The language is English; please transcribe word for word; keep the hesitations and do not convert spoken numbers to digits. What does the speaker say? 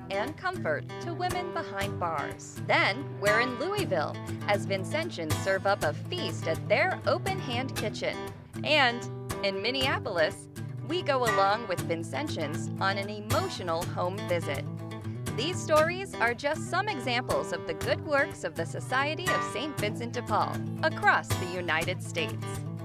and comfort to women behind bars. Then, we're in Louisville, as Vincentians serve up a feast at their open-hand kitchen. And in Minneapolis, we go along with Vincentians on an emotional home visit. These stories are just some examples of the good works of the Society of Saint Vincent de Paul across the United States.